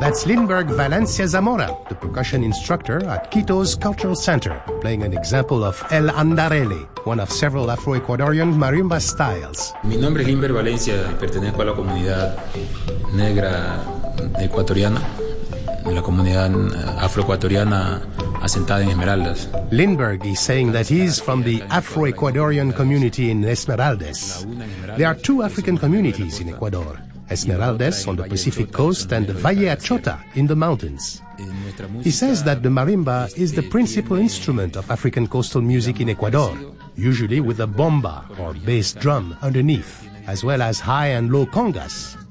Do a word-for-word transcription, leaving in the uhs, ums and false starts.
That's Lindbergh Valencia Zamora, the percussion instructor at Quito's Cultural Center, playing an example of El Andarele, one of several Afro-Ecuadorian marimba styles. Mi nombre es Lindbergh Valencia y pertenezco a la comunidad negra ecuatoriana, la comunidad afroecuatoriana asentada en Esmeraldas. Lindbergh is saying that he's from the Afro-Ecuadorian community in Esmeraldas. There are two African communities in Ecuador, Esmeraldas on the Pacific coast and Valle Achota in the mountains. He says that the marimba is the principal instrument of African coastal music in Ecuador, usually with a bomba or bass drum underneath, as well as high and low congas.